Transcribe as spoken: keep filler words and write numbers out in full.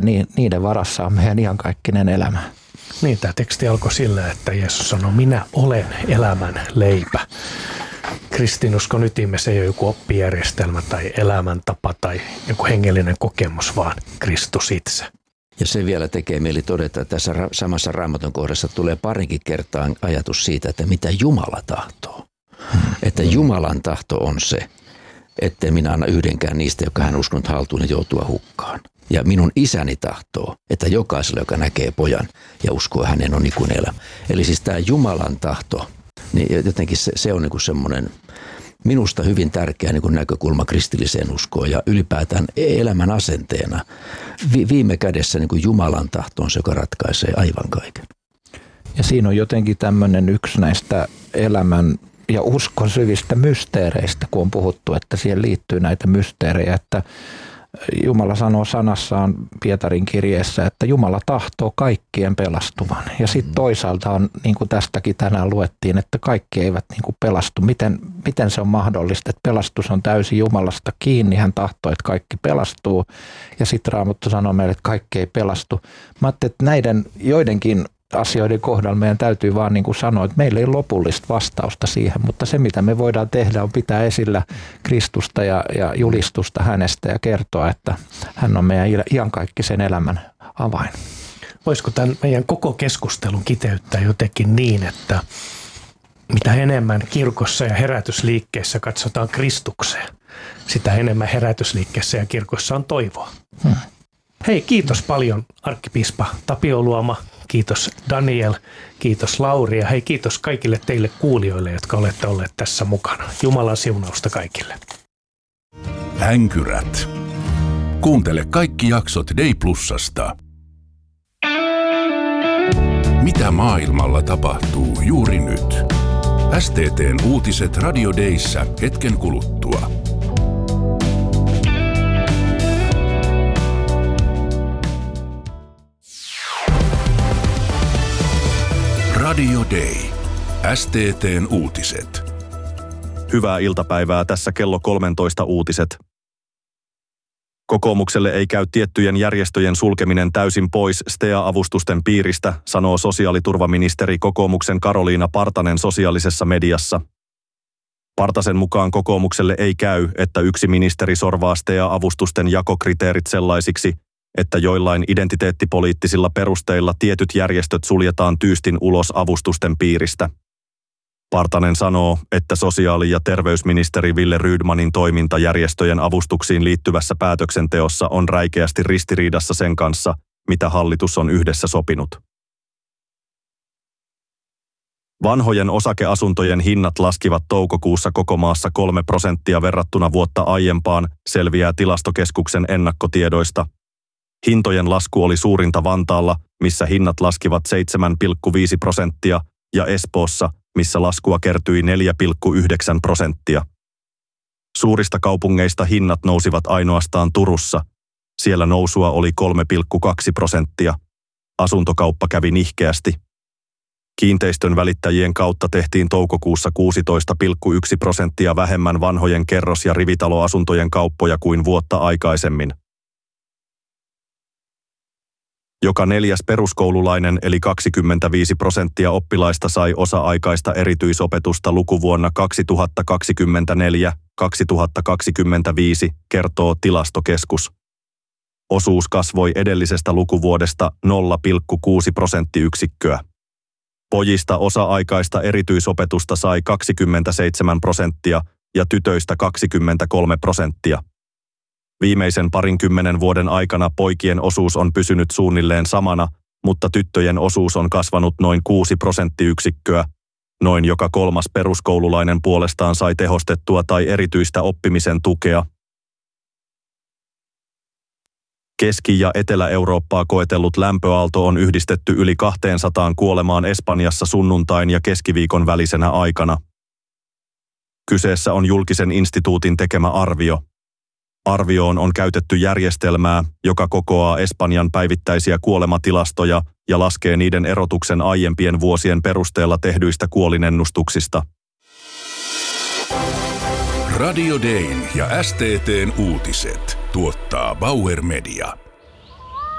että niiden varassa on meidän iankaikkinen elämä. Niin, tämä teksti alkoi sillä, että Jeesus sanoi, minä olen elämän leipä. Kristinuskon ytimessä ei ole joku oppijärjestelmä tai elämäntapa tai joku hengellinen kokemus, vaan Kristus itse. Ja se vielä tekee mieli todeta, että tässä samassa Raamatun kohdassa tulee parinkin kertaan ajatus siitä, että mitä Jumala tahtoo. Hmm. Että Jumalan tahto on se, ettei minä anna yhdenkään niistä, joka hän uskonut haltuun, joutua hukkaan. Ja minun isäni tahtoo, että jokaisella, joka näkee pojan ja uskoo hänen, on ikuinen elämä. Eli siis tämä Jumalan tahto, niin jotenkin se, se on niin kuin semmoinen minusta hyvin tärkeä niin kuin näkökulma kristilliseen uskoon ja ylipäätään elämän asenteena. Vi, viime kädessä niin kuin Jumalan tahto on se, joka ratkaisee aivan kaiken. Ja siinä on jotenkin tämmöinen yksi näistä elämän ja uskon syvistä mysteereistä, kun on puhuttu, että siihen liittyy näitä mysteerejä, että Jumala sanoo sanassaan Pietarin kirjeessä, että Jumala tahtoo kaikkien pelastuvan. Ja sitten toisaalta on, niin kuin tästäkin tänään luettiin, että kaikki eivät niin kuin pelastu. Miten, miten se on mahdollista, että pelastus on täysin Jumalasta kiinni. Hän tahtoo, että kaikki pelastuu. Ja sitten Raamattu sanoo meille, että kaikki ei pelastu. Mä ajattelin, että näiden joidenkin asioiden kohdalla meidän täytyy vaan niin kuin sanoa, että meillä ei ole lopullista vastausta siihen, mutta se mitä me voidaan tehdä on pitää esillä Kristusta ja, ja julistusta hänestä ja kertoa, että hän on meidän iankaikkisen elämän avain. Voisiko tämän meidän koko keskustelun kiteyttää jotenkin niin, että mitä enemmän kirkossa ja herätysliikkeessä katsotaan Kristukseen, sitä enemmän herätysliikkeessä ja kirkossa on toivoa. Hmm. Hei, kiitos paljon arkkipiispa Tapio Luoma, kiitos Daniel, kiitos Lauri ja hei kiitos kaikille teille kuulijoille, jotka olette olleet tässä mukana. Jumalan siunausta kaikille. Änkyrät. Kuuntele kaikki jaksot Day Plusasta. Mitä maailmalla tapahtuu juuri nyt? S T T:n uutiset Radio Dayssä hetken kuluttua. Radio Day. S T T:n uutiset. Hyvää iltapäivää, tässä kello kolmetoista uutiset. Kokoomukselle ei käy tiettyjen järjestöjen sulkeminen täysin pois S T A-avustusten piiristä, sanoo sosiaaliturvaministeri kokoomuksen Karoliina Partanen sosiaalisessa mediassa. Partasen mukaan kokoomukselle ei käy, että yksi ministeri sorvaa S T A-avustusten jakokriteerit sellaisiksi, että joillain identiteettipoliittisilla perusteilla tietyt järjestöt suljetaan tyystin ulos avustusten piiristä. Partanen sanoo, että sosiaali- ja terveysministeri Wille Rydmanin toiminta järjestöjen avustuksiin liittyvässä päätöksenteossa on räikeästi ristiriidassa sen kanssa, mitä hallitus on yhdessä sopinut. Vanhojen osakeasuntojen hinnat laskivat toukokuussa koko maassa kolme prosenttia verrattuna vuotta aiempaan, selviää Tilastokeskuksen ennakkotiedoista. Hintojen lasku oli suurinta Vantaalla, missä hinnat laskivat seitsemän pilkku viisi prosenttia, ja Espoossa, missä laskua kertyi neljä pilkku yhdeksän prosenttia. Suurista kaupungeista hinnat nousivat ainoastaan Turussa. Siellä nousua oli kolme pilkku kaksi prosenttia. Asuntokauppa kävi nihkeästi. Kiinteistön välittäjien kautta tehtiin toukokuussa kuusitoista pilkku yksi prosenttia vähemmän vanhojen kerros- ja rivitaloasuntojen kauppoja kuin vuotta aikaisemmin. Joka neljäs peruskoululainen eli kaksikymmentäviisi prosenttia oppilaista sai osa-aikaista erityisopetusta lukuvuonna kaksituhattakaksikymmentäneljä kaksituhattakaksikymmentäviisi, kertoo Tilastokeskus. Osuus kasvoi edellisestä lukuvuodesta nolla pilkku kuusi prosenttiyksikköä. Pojista osa-aikaista erityisopetusta sai kaksikymmentäseitsemän prosenttia ja tytöistä kaksikymmentäkolme prosenttia. Viimeisen parinkymmenen vuoden aikana poikien osuus on pysynyt suunnilleen samana, mutta tyttöjen osuus on kasvanut noin kuusi prosenttiyksikköä. Noin joka kolmas peruskoululainen puolestaan sai tehostettua tai erityistä oppimisen tukea. Keski- ja Etelä-Eurooppaa koetellut lämpöaalto on yhdistetty yli kahteensataan kuolemaan Espanjassa sunnuntain ja keskiviikon välisenä aikana. Kyseessä on julkisen instituutin tekemä arvio. Arvioon on käytetty järjestelmää, joka kokoaa Espanjan päivittäisiä kuolematilastoja ja laskee niiden erotuksen aiempien vuosien perusteella tehdyistä kuolinennustuksista. Radio Dayn ja S T T:n uutiset tuottaa Bauer Media.